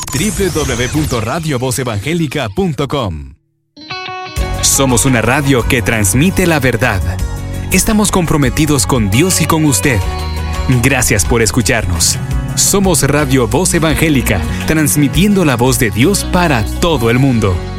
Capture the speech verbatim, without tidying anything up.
doble u doble u doble u punto radio voz evangélica punto com. Somos una radio que transmite la verdad. Estamos comprometidos con Dios y con usted. Gracias por escucharnos. Somos Radio Voz Evangélica, transmitiendo la voz de Dios para todo el mundo.